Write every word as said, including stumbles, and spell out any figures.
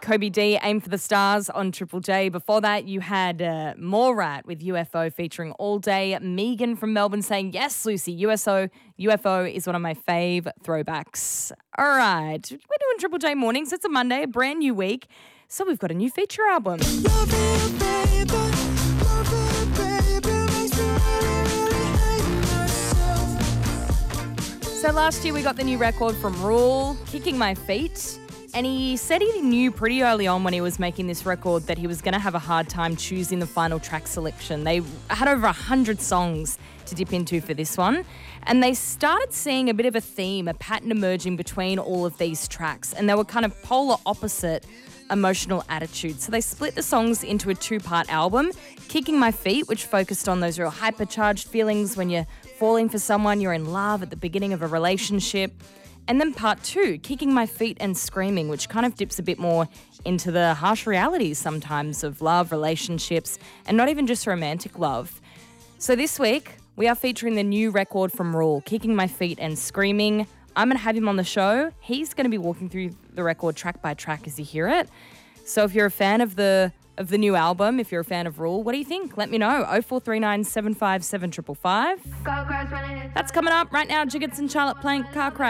Kobe D, Aim for the Stars on Triple J. Before that, you had uh, Morat with U F O featuring All Day. Megan from Melbourne saying, yes, Lucy, U S O, U F O is one of my fave throwbacks. All right, we're doing Triple J mornings. It's a Monday, a brand new week. So we've got a new feature album. Love it, baby. Love it, baby. Makes me really, really hate myself. So last year we got the new record from Rule, Kicking My Feet. And he said he knew pretty early on when he was making this record that he was going to have a hard time choosing the final track selection. They had over one hundred songs to dip into for this one. And they started seeing a bit of a theme, a pattern emerging between all of these tracks. And they were kind of polar opposite emotional attitudes. So they split the songs into a two-part album. Kicking My Feet, which focused on those real hypercharged feelings when you're falling for someone, you're in love at the beginning of a relationship. And then part two, Kicking My Feet and Screaming, which kind of dips a bit more into the harsh realities sometimes of love, relationships, and not even just romantic love. So this week, we are featuring the new record from Rule, Kicking My Feet and Screaming. I'm going to have him on the show. He's going to be walking through the record track by track as you hear it. So if you're a fan of the of the new album, if you're a fan of Rule, what do you think? Let me know. oh four three nine, seven five seven, five five five. That's coming up right now. Jiggets and Charlotte playing Car Crash.